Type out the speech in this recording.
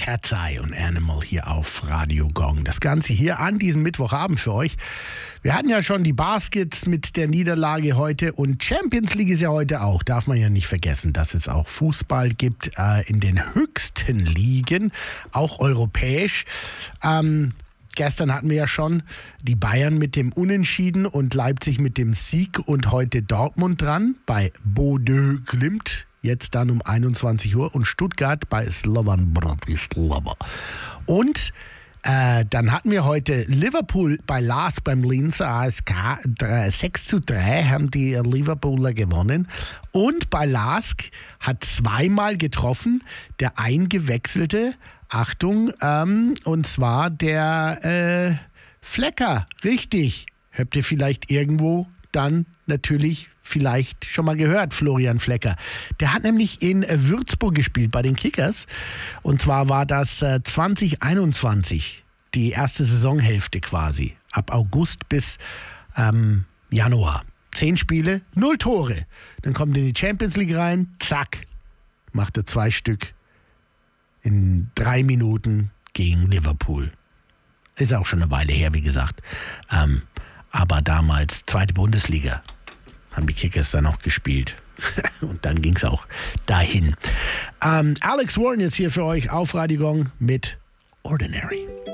Cat's Eye und Animal hier auf Radio Gong. Das Ganze hier an diesem Mittwochabend für euch. Wir hatten ja schon die Baskets mit der Niederlage heute und Champions League ist ja heute auch. Darf man ja nicht vergessen, dass es auch Fußball gibt in den höchsten Ligen, auch europäisch. Gestern hatten wir ja schon die Bayern mit dem Unentschieden und Leipzig mit dem Sieg und heute Dortmund dran bei Bodø Glimt. Jetzt dann um 21 Uhr und Stuttgart bei Slovan Bratislava. Und dann hatten wir heute Liverpool bei LASK beim Linzer ASK. 6:3 haben die Liverpooler gewonnen. Und bei LASK hat zweimal getroffen der eingewechselte, Achtung, und zwar der Flecker. Richtig. Habt ihr vielleicht irgendwo dann natürlich vielleicht schon mal gehört, Florian Flecker. Der hat nämlich in Würzburg gespielt bei den Kickers. Und zwar war das 2021, die erste Saisonhälfte quasi. Ab August bis Januar. 10 Spiele, 0 Tore. Dann kommt in die Champions League rein, zack, macht er 2 Stück in 3 Minuten gegen Liverpool. Ist auch schon eine Weile her, wie gesagt. Aber damals zweite Bundesliga. Haben die Kickers dann noch gespielt. Und dann ging es auch dahin. Alex Warren jetzt hier für euch auf Radio Gong mit Ordinary.